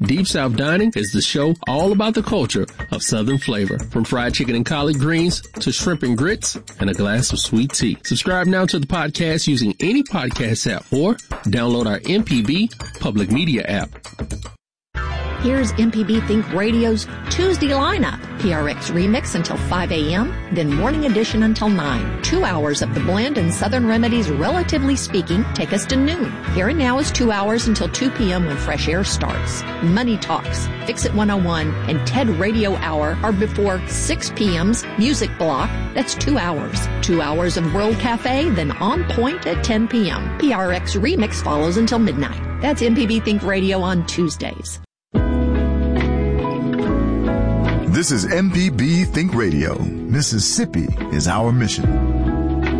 Deep South Dining is the show all about the culture of Southern flavor, from fried chicken and collard greens to shrimp and grits and a glass of sweet tea. Subscribe now to the podcast using any podcast app or download our MPB public media app. Here's MPB Think Radio's Tuesday lineup. PRX Remix until 5 a.m., then Morning Edition until 9. 2 hours of the blend and Southern Remedies, Relatively Speaking, take us to noon. Here and Now is 2 hours until 2 p.m. when Fresh Air starts. Money Talks, Fix It 101, and TED Radio Hour are before 6 p.m.'s Music Block. That's 2 hours. 2 hours of World Cafe, then On Point at 10 p.m. PRX Remix follows until midnight. That's MPB Think Radio on Tuesdays. This is MPB Think Radio. Mississippi is our mission.